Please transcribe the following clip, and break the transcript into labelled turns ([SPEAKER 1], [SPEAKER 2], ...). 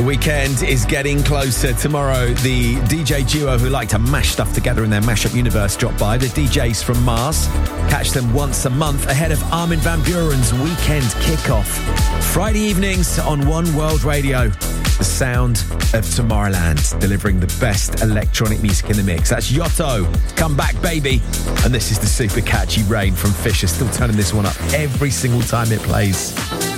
[SPEAKER 1] weekend is getting closer. Tomorrow, the DJ duo who like to mash stuff together in their mashup universe drop by. The DJs from Mars. Catch them once a month ahead of Armin van Buuren's weekend kickoff. Friday evenings on One World Radio. The sound of Tomorrowland, delivering the best electronic music in the mix. That's Yotto, Come Back Baby. And this is the super catchy Rain from Fisher, still turning this one up every single time it plays.